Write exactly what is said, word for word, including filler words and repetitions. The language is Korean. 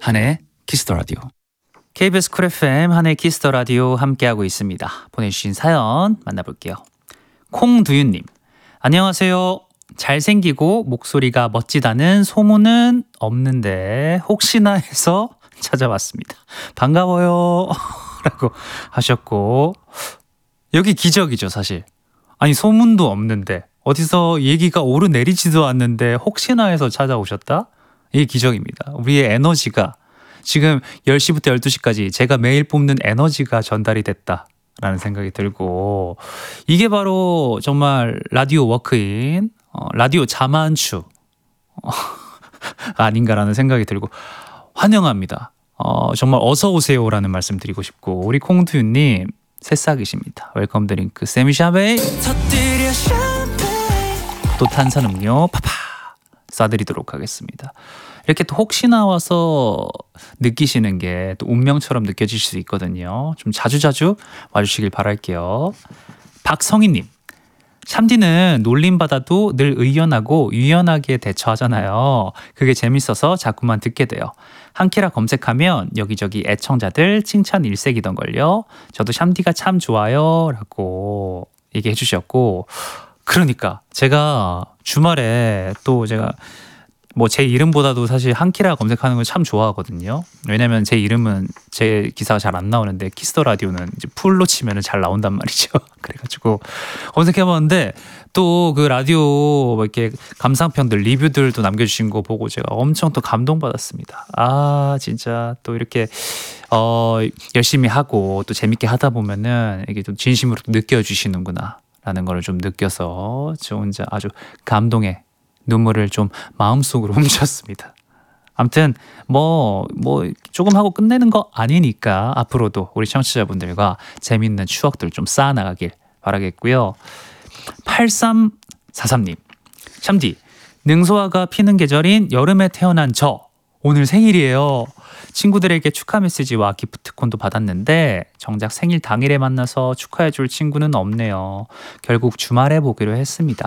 한의 키스 더 라디오. 케이비에스 쿨 에프엠 한의 키스 더 라디오 함께하고 있습니다. 보내주신 사연 만나볼게요. 콩두윤님, 안녕하세요. 잘생기고 목소리가 멋지다는 소문은 없는데 혹시나 해서 찾아왔습니다. 반가워요 라고 하셨고, 여기 기적이죠 사실. 아니 소문도 없는데 어디서 얘기가 오르내리지도 않는데 혹시나 해서 찾아오셨다? 이게 기적입니다. 우리의 에너지가 지금 열 시부터 열두 시까지 제가 매일 뿜는 에너지가 전달이 됐다라는 생각이 들고, 이게 바로 정말 라디오 워크인, 어, 라디오 자만추 어, 아닌가라는 생각이 들고 환영합니다. 어, 정말 어서 오세요라는 말씀 드리고 싶고, 우리 콩두윤님 새싹이십니다. 웰컴 드링크 세미샤베이 또 탄산음료 파파 쏴드리도록 하겠습니다. 이렇게 또 혹시나 와서 느끼시는 게 또 운명처럼 느껴질 수 있거든요. 좀 자주자주 와주시길 바랄게요. 박성희님, 샴디는 놀림받아도 늘 의연하고 유연하게 대처하잖아요. 그게 재밌어서 자꾸만 듣게 돼요. 한키라 검색하면 여기저기 애청자들 칭찬 일색이던걸요. 저도 샴디가 참 좋아요 라고 얘기해 주셨고, 그러니까 제가 주말에 또 제가 뭐 제 이름보다도 사실 한키라 검색하는 걸 참 좋아하거든요. 왜냐면 제 이름은 제 기사가 잘 안 나오는데 키스 더 라디오는 이제 풀로 치면은 잘 나온단 말이죠. 그래가지고 검색해봤는데 또 그 라디오 뭐 이렇게 감상평들 리뷰들도 남겨주신 거 보고 제가 엄청 또 감동받았습니다. 아 진짜 또 이렇게 어 열심히 하고 또 재밌게 하다 보면은 이게 좀 진심으로 느껴주시는구나 라는 걸 좀 느껴서 저 혼자 아주 감동의 눈물을 좀 마음속으로 훔쳤습니다. 아무튼 뭐, 뭐 조금 하고 끝내는 거 아니니까 앞으로도 우리 청취자분들과 재밌는 추억들 좀 쌓아나가길 바라겠고요. 팔삼사삼님, 샴디, 능소화가 피는 계절인 여름에 태어난 저 오늘 생일이에요. 친구들에게 축하 메시지와 기프트콘도 받았는데 정작 생일 당일에 만나서 축하해줄 친구는 없네요. 결국 주말에 보기로 했습니다.